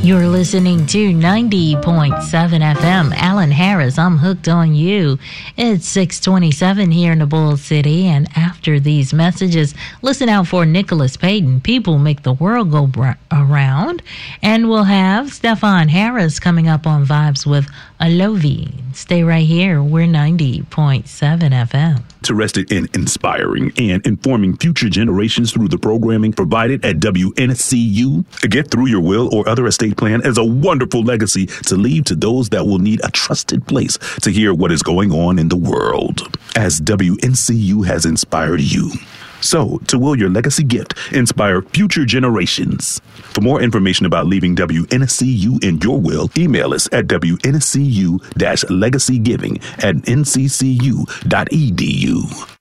You're listening to 90.7 FM. Alan Harris, I'm hooked on you. It's 6:27 here in the Bull City, and after these messages, listen out for Nicholas Payton. People make the world go around, and we'll have Stefan Harris coming up on Vibes with Alovi. Stay right here. We're 90.7 FM. Interested in inspiring and informing future generations through the programming provided at WNCU? A Get Through Your Will or Other Estate Plan is a wonderful legacy to leave to those that will need a trusted place to hear what is going on in the world, as WNCU has inspired you. So, to will your legacy gift inspire future generations. For more information about leaving WNCU in your will, email us at WNCU-legacygiving@nccu.edu.